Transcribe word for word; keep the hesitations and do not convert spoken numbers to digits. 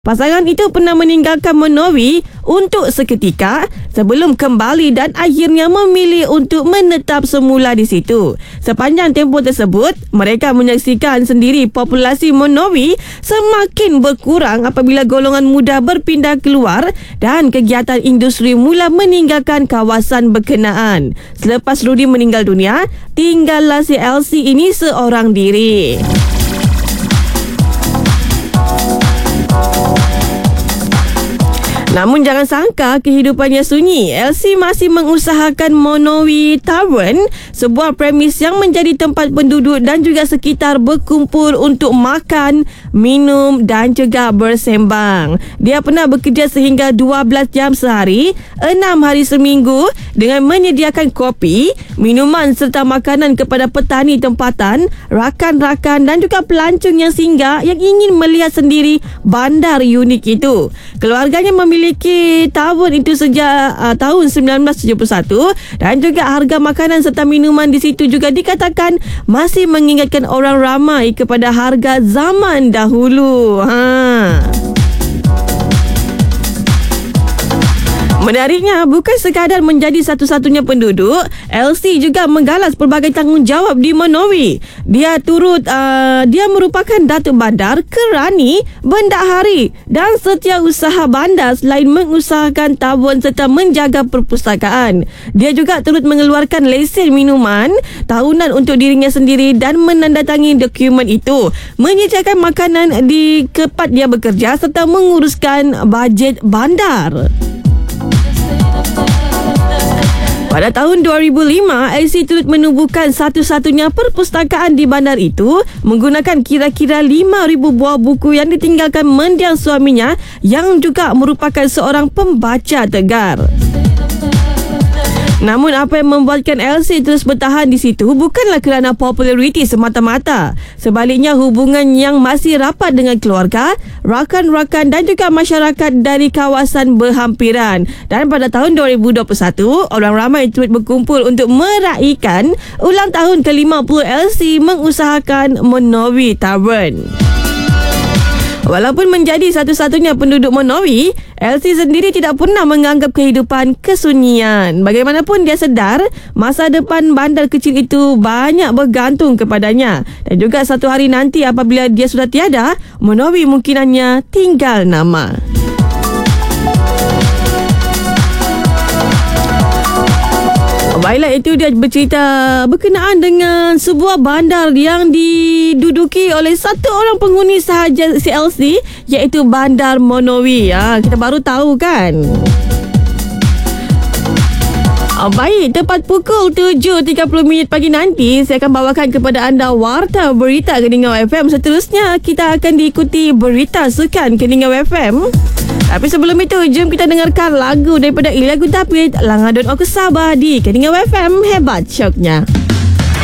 Pasangan itu pernah meninggalkan Mentawai untuk seketika sebelum kembali dan akhirnya memilih untuk menetap semula di situ. Sepanjang tempoh tersebut, mereka menyaksikan sendiri populasi Mentawai semakin berkurang apabila golongan muda berpindah keluar dan kegiatan industri mula meninggalkan kawasan berkenaan. Selepas Rudy meninggal dunia, tinggallah si Elsie ini seorang diri. Namun jangan sangka kehidupannya sunyi. Elsie masih mengusahakan Mentawai Tavern, sebuah premis yang menjadi tempat penduduk dan juga sekitar berkumpul untuk makan, minum dan juga bersembang. Dia pernah bekerja sehingga dua belas jam sehari, enam hari seminggu dengan menyediakan kopi, minuman serta makanan kepada petani tempatan, rakan-rakan dan juga pelancong yang singgah yang ingin melihat sendiri bandar unik itu. Keluarganya memilih memiliki tavern itu sejak uh, tahun sembilan belas tujuh puluh satu dan juga harga makanan serta minuman di situ juga dikatakan masih mengingatkan orang ramai kepada harga zaman dahulu. Ha. Menariknya, bukan sekadar menjadi satu-satunya penduduk, Elsie juga menggalas pelbagai tanggungjawab di Mentawai. Dia turut uh, dia merupakan Datuk Bandar, Kerani, Bendahari dan Setiausaha Bandar selain mengusahakan tavern serta menjaga perpustakaan. Dia juga turut mengeluarkan lesen minuman tahunan untuk dirinya sendiri dan menandatangani dokumen itu, menyediakan makanan di tempat dia bekerja serta menguruskan bajet bandar. Pada tahun dua ribu lima, Elsie turut menubuhkan satu-satunya perpustakaan di bandar itu menggunakan kira-kira lima ribu buah buku yang ditinggalkan mendiang suaminya yang juga merupakan seorang pembaca tegar. Namun apa yang membuatkan Elsie terus bertahan di situ bukanlah kerana populariti semata-mata. Sebaliknya, hubungan yang masih rapat dengan keluarga, rakan-rakan dan juga masyarakat dari kawasan berhampiran. Dan pada tahun dua ribu dua puluh satu, orang ramai turut berkumpul untuk meraihkan ulang tahun ke lima puluh Elsie mengusahakan Mentawai Tavern. Walaupun menjadi satu-satunya penduduk Mentawai, Elsie sendiri tidak pernah menganggap kehidupan kesunyian. Bagaimanapun dia sedar, masa depan bandar kecil itu banyak bergantung kepadanya. Dan juga satu hari nanti apabila dia sudah tiada, Mentawai mungkinannya tinggal nama. Baiklah, itu dia bercerita berkenaan dengan sebuah bandar yang diduduki oleh satu orang penghuni sahaja si Elsie, iaitu Bandar Mentawai. Ha, kita baru tahu kan? Oh, baik, tepat pukul tujuh tiga puluh minit pagi nanti saya akan bawakan kepada anda Warta Berita Keningau F M. Seterusnya kita akan diikuti Berita Sukan Keningau F M. Tapi sebelum itu, jom kita dengarkan lagu daripada Ilya Gutapit, Langadon Aku Sabar di Keningau F M. Hebat syoknya.